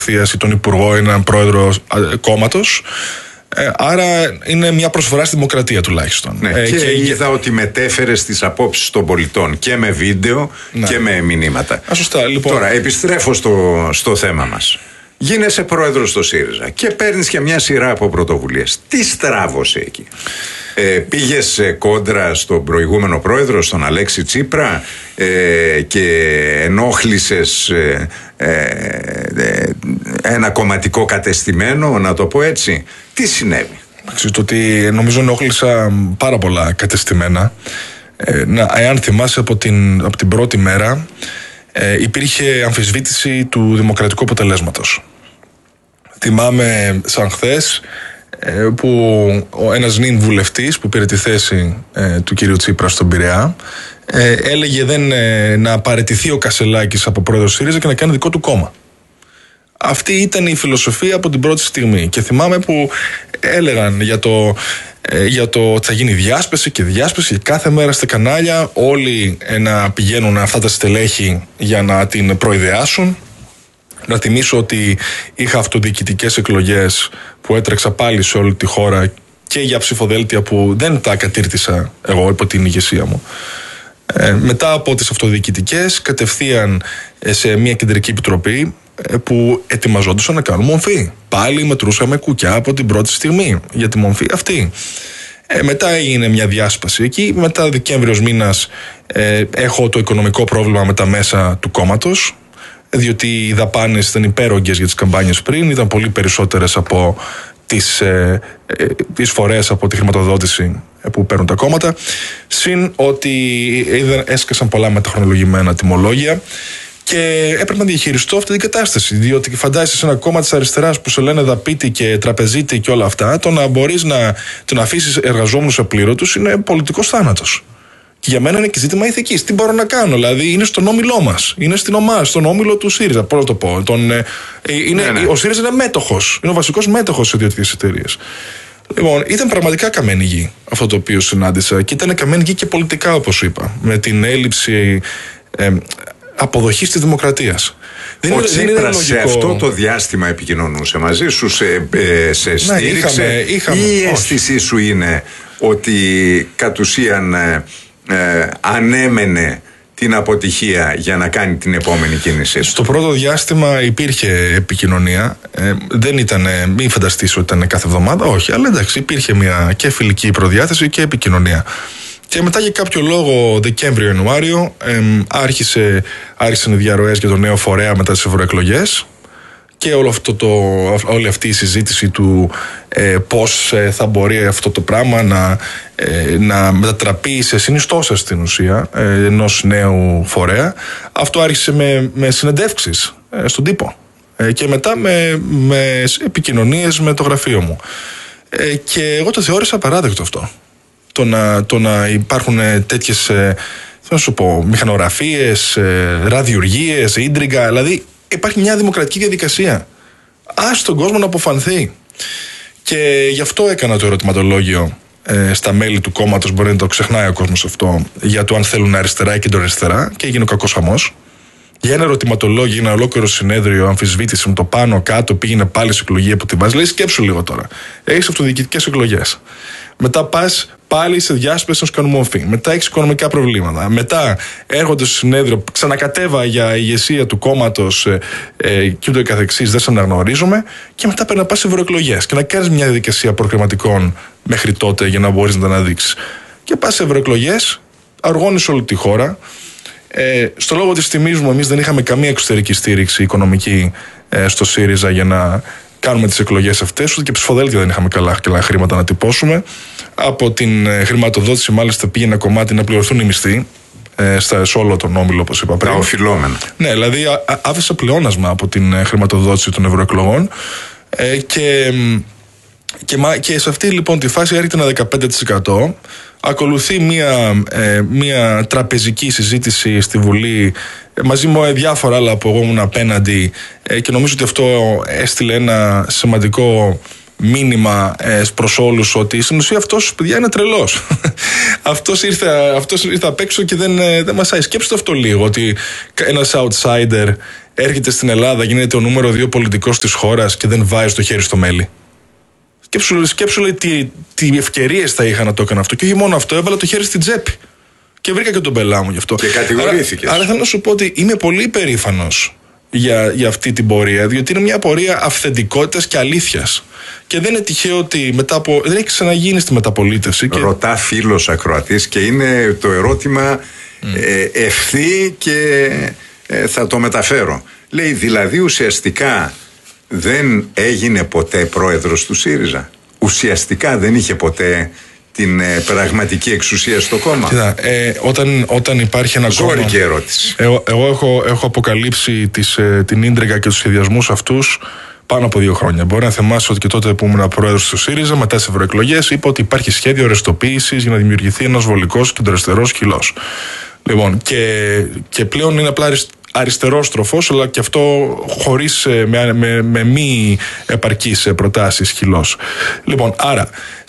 ή τον υπουργό ή έναν πρόεδρο κόμματος. Άρα είναι μια προσφορά στη δημοκρατία τουλάχιστον. Ναι, και είδα ότι μετέφερε τις απόψεις των πολιτών και με βίντεο και με μηνύματα. Σωστά, λοιπόν. Τώρα επιστρέφω στο θέμα μας. Γίνεσαι πρόεδρος στο ΣΥΡΙΖΑ και παίρνεις και μια σειρά από πρωτοβουλίες. Τι στράβωσε εκεί? Πήγες κόντρα στον προηγούμενο πρόεδρο, στον Αλέξη Τσίπρα, και ενόχλησες ένα κομματικό κατεστημένο, να το πω έτσι. Τι συνέβη? Το ότι νομίζω ενόχλησα πάρα πολλά κατεστημένα. Εάν θυμάσαι από την πρώτη μέρα υπήρχε αμφισβήτηση του δημοκρατικού αποτελέσματος. Θυμάμαι σαν χθες που ένας νυν βουλευτής που πήρε τη θέση του κυρίου Τσίπρα στον Πειραιά έλεγε να παραιτηθεί ο Κασελάκης από πρόεδρος ΣΥΡΙΖΑ και να κάνει δικό του κόμμα. Αυτή ήταν η φιλοσοφία από την πρώτη στιγμή. Και θυμάμαι που έλεγαν για το ότι θα γίνει διάσπαση και κάθε μέρα στα κανάλια όλοι να πηγαίνουν αυτά τα στελέχη για να την προειδεάσουν. Να θυμίσω ότι είχα αυτοδιοικητικές εκλογές που έτρεξα πάλι σε όλη τη χώρα και για ψηφοδέλτια που δεν τα κατήρτισα εγώ υπό την ηγεσία μου. Μετά από τις αυτοδιοικητικές κατευθείαν σε μια κεντρική επιτροπή που ετοιμαζόντουσαν να κάνουν μομφή. Πάλι μετρούσαμε κουκιά από την πρώτη στιγμή για τη μομφή αυτή. Μετά έγινε μια διάσπαση εκεί. Μετά Δεκέμβριος μήνας έχω το οικονομικό πρόβλημα με τα μέσα του κόμματος, διότι οι δαπάνες ήταν υπέρογγες για τις καμπάνιες πριν, ήταν πολύ περισσότερες από τις εισφορές από τη χρηματοδότηση που παίρνουν τα κόμματα. Συν ότι έσκασαν πολλά μεταχρονολογημένα τιμολόγια και έπρεπε να διαχειριστώ αυτή την κατάσταση. Διότι φαντάζεσαι σε ένα κόμμα της αριστεράς που σε λένε δαπίτη και τραπεζίτη και όλα αυτά, το να μπορείς να αφήσεις εργαζόμενους απλήρωτους είναι πολιτικός θάνατος. Και για μένα είναι και ζήτημα ηθικής. Τι μπορώ να κάνω? Δηλαδή είναι στον όμιλό μας. Είναι στην ομάδα, στον όμιλο του ΣΥΡΙΖΑ. Πώς να το πω? Ο ΣΥΡΙΖΑ είναι μέτοχος. Είναι ο βασικός μέτοχος σε ιδιωτικές εταιρείες. Λοιπόν, ήταν πραγματικά καμένη γη αυτό το οποίο συνάντησα. Και ήταν καμένη γη και πολιτικά, όπως είπα. Με την έλλειψη αποδοχής της δημοκρατίας. Ο Τσίπρας σε αυτό το διάστημα επικοινωνούσε μαζί σου, σε στήριξε, ή η αίσθησή σου είναι ότι κατ' ουσίαν ανέμενε την αποτυχία για να κάνει την επόμενη κίνηση? Στο πρώτο διάστημα υπήρχε επικοινωνία. Δεν ήταν, μην φανταστείς ότι ήταν κάθε εβδομάδα, όχι, αλλά εντάξει, υπήρχε μια και φιλική προδιάθεση και επικοινωνία. Και μετά για κάποιο λόγο Δεκέμβριο-Ιανουάριο άρχισαν οι διαρροές για το νέο φορέα μετά τις ευρωεκλογές και όλη αυτή η συζήτηση του πώς θα μπορεί αυτό το πράγμα να μετατραπεί σε συνιστόσα στην ουσία ενός νέου φορέα. Αυτό άρχισε με συνεντεύξεις στον τύπο και μετά με επικοινωνίες με το γραφείο μου. Και εγώ το θεώρησα απαράδεκτο αυτό. Το να υπάρχουν τέτοιες, θα σου πω, μηχανογραφίες, ραδιουργίες, ίντριγκα. Δηλαδή υπάρχει μια δημοκρατική διαδικασία. Ας τον κόσμο να αποφανθεί. Και γι' αυτό έκανα το ερωτηματολόγιο στα μέλη του κόμματος. Μπορεί να το ξεχνάει ο κόσμος αυτό, για το αν θέλουν αριστερά ή κεντροαριστερά, και έγινε ο κακός χαμός. Για ένα ερωτηματολόγιο, ένα ολόκληρο συνέδριο, αμφισβήτηση με το πάνω κάτω, πήγαινε πάλι σε εκλογή από τη βάση. Λέει, σκέψου λίγο τώρα. Έχεις αυτοδιοικητικές εκλογές. Μετά πας πάλι σε διάσπαση να σου κάνουν μορφή. Μετά έχεις οικονομικά προβλήματα. Μετά έρχονται στο συνέδριο, ξανακατέβα για ηγεσία του κόμματος και ούτω καθεξής, δεν σε αναγνωρίζουμε. Και μετά πρέπει να πας σε ευρωεκλογές και να κάνεις μια διαδικασία προκριματικών μέχρι τότε για να μπορείς να τα αναδείξεις. Και πας σε ευρωεκλογές, αργώνεις όλη τη χώρα. Στο λόγο της τιμής μου, εμείς δεν είχαμε καμία εξωτερική στήριξη οικονομική στο ΣΥΡΙΖΑ για να κάνουμε τις εκλογές αυτές, ούτε και ψηφοδέλτια δεν είχαμε καλά χρήματα να τυπώσουμε. Από την χρηματοδότηση, μάλιστα, πήγε ένα κομμάτι να πληρωθούν οι μισθοί σε όλο τον όμιλο, όπως είπα πριν. Τα οφειλόμενα. Ναι, δηλαδή άφησα πλεόνασμα από την χρηματοδότηση των ευρωεκλογών και σε αυτή λοιπόν τη φάση έρχεται ένα 15%. Ακολουθεί μια τραπεζική συζήτηση στη Βουλή μαζί με διάφορα άλλα που εγώ ήμουν απέναντι, και νομίζω ότι αυτό έστειλε ένα σημαντικό μήνυμα προς όλους ότι στην ουσία αυτός, παιδιά, είναι τρελός. Αυτός ήρθε απ' έξω και δεν μασάει. Σκέψτε αυτό λίγο, ότι ένας outsider έρχεται στην Ελλάδα, γίνεται ο νούμερο 2 πολιτικός της χώρας και δεν βάζει το χέρι στο μέλι. Σκέψου λέει, τι ευκαιρίες θα είχα να το έκανα αυτό. Και όχι μόνο αυτό, έβαλα το χέρι στην τσέπη. Και βρήκα και τον πελά μου γι' αυτό. Και κατηγορήθηκες. Άρα θέλω να σου πω ότι είμαι πολύ περήφανος για αυτή την πορεία, διότι είναι μια πορεία αυθεντικότητας και αλήθειας. Και δεν είναι τυχαίο ότι δεν έχει ξαναγίνει στη μεταπολίτευση. Ρωτά φίλος ακροατής και είναι το ερώτημα ευθύ και θα το μεταφέρω. Λέει, δηλαδή ουσιαστικά δεν έγινε ποτέ πρόεδρος του ΣΥΡΙΖΑ. Ουσιαστικά δεν είχε ποτέ την πραγματική εξουσία στο κόμμα. Κοίτα, όταν υπάρχει ένα κόμμα. Ζώρικη ερώτηση. Εγώ έχω αποκαλύψει την ίντριγκα και τους σχεδιασμούς αυτούς πάνω από 2 χρόνια. Μπορεί να θυμάσαι ότι και τότε που ήμουν πρόεδρος του ΣΥΡΙΖΑ, μετά τις ευρωεκλογές, είπα ότι υπάρχει σχέδιο ρεστοποίησης για να δημιουργηθεί ένας βολικός κεντροαριστερός χυλός. Λοιπόν, και πλέον είναι απλά αριστερόστροφος, αλλά και αυτό χωρίς με μη επαρκείς προτάσεις χυλός. Λοιπόν, άρα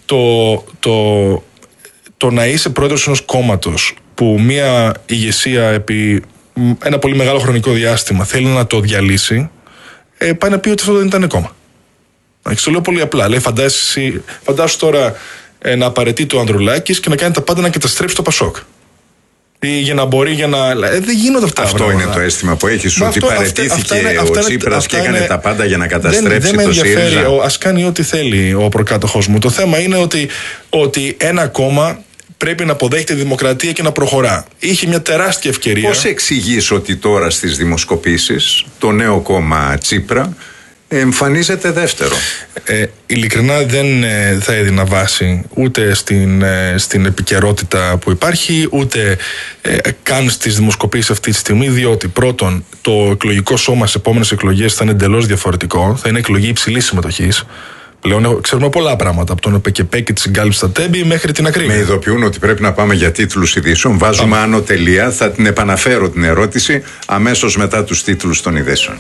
το να είσαι πρόεδρος ενός κόμματος που μια ηγεσία επί ένα πολύ μεγάλο χρονικό διάστημα θέλει να το διαλύσει, πάει να πει ότι αυτό δεν ήταν κόμμα. Το λέω πολύ απλά. Λέει, φαντάσου τώρα να απαραίτηται ο Ανδρουλάκης και να κάνει τα πάντα να καταστρέψει το Πασόκ. Για να μπορεί, δεν γίνονται αυτά. Αυτό είναι το αίσθημα που έχεις, ότι παραιτήθηκε ο Τσίπρας και έκανε τα πάντα για να καταστρέψει το ΣΥΡΙΖΑ. Ας κάνει ό,τι θέλει ο προκάτοχός μου. Το θέμα είναι ότι ένα κόμμα πρέπει να αποδέχεται τη δημοκρατία και να προχωρά. Είχε μια τεράστια ευκαιρία. Πώς εξηγείς ότι τώρα στις δημοσκοπήσεις το νέο κόμμα Τσίπρα εμφανίζεται δεύτερο? Ειλικρινά δεν θα έδινα βάση ούτε στην επικαιρότητα που υπάρχει, ούτε καν στις δημοσκοπήσεις αυτή τη στιγμή, διότι πρώτον, το εκλογικό σώμα στις επόμενες εκλογές θα είναι εντελώς διαφορετικό, θα είναι εκλογή υψηλής συμμετοχής. Πλέον ξέρουμε πολλά πράγματα, από τον ΕΠΚ και τη συγκάλυψη στα Τέμπη μέχρι την ακρίβεια. Με ειδοποιούν ότι πρέπει να πάμε για τίτλους ειδήσεων. Βάζουμε άνω τελεία. Θα την επαναφέρω την ερώτηση αμέσως μετά τους τίτλους των ειδήσεων.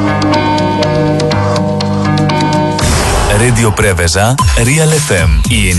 Radio Preveza, Real FM.